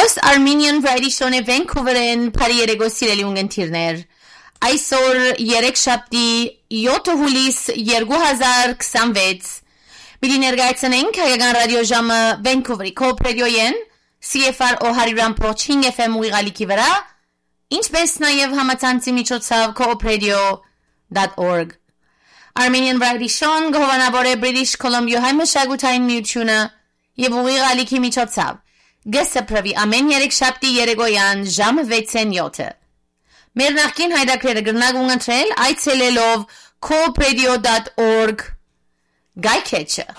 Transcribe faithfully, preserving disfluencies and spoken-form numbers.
Ըստ Armenian Variety Show-ի Vancouver-ին Փարի երեկո սիրելի ունգընտիրներ, այսօր երեքշաբթի յոթ հուլիս երկու հազար քսանվեց Պիտի ներկայացնենք հայկական ռադիոժամը Vancouver-ի Coop Radio-ին C F R one oh one point five F M ուղղալիքի վրա, ինչպես նաև համացանցի միջոցով coop radio dot org Armenian Variety Show-ն գովանավոր է British Columbia հայ մշակութային միությունը և ուղղալիքի միջոցով Գեսպրվի ամեն երեքշաբթի երեկոյան ժամը վեցն յոթ Մեր նախկին հայրաքրերը գրնակ ունգընտրել այցելելով coop radio dot org Գայքեչը